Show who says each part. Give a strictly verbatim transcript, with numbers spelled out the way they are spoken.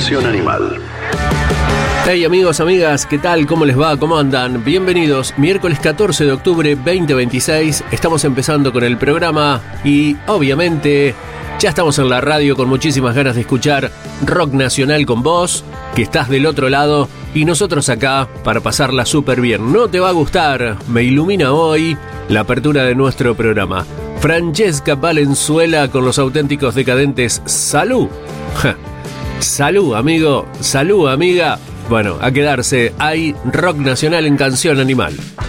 Speaker 1: Canción Animal.
Speaker 2: Hey amigos, amigas, ¿qué tal? ¿Cómo les va? ¿Cómo andan? Bienvenidos. Miércoles catorce de octubre veinte veintiséis. Estamos empezando con el programa y obviamente ya estamos en la radio con muchísimas ganas de escuchar rock nacional con vos, que estás del otro lado, y nosotros acá para pasarla súper bien. No te va a gustar, me ilumina hoy la apertura de nuestro programa. Francesca Valenzuela con los Auténticos Decadentes. ¡Salud! Ja. ¡Salud, amigo! ¡Salud, amiga! Bueno, a quedarse. Hay rock nacional en Canción Animal.